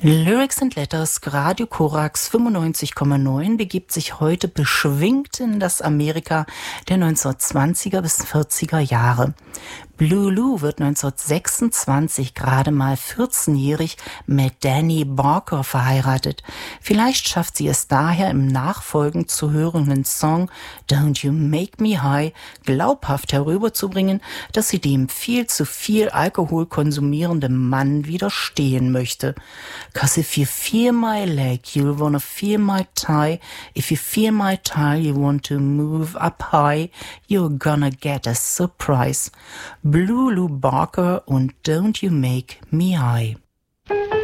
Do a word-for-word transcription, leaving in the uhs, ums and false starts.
Lyrics and Letters, Radio Korax fünfundneunzig Komma neun begibt sich heute beschwingt in das Amerika der neunzehnhundertzwanziger bis vierziger Jahre. Blue Lou wird neunzehnhundertsechsundzwanzig gerade mal vierzehnjährig mit Danny Barker verheiratet. Vielleicht schafft sie es daher im nachfolgend zu hörenden Song Don't You Make Me High glaubhaft herüberzubringen, dass sie dem viel zu viel Alkohol konsumierenden Mann widerstehen möchte. Cause if you feel my leg, you'll wanna feel my tie. If you feel my tie, you want to move up high. You're gonna get a surprise. Blue Lou Barker und Don't You Make Me High.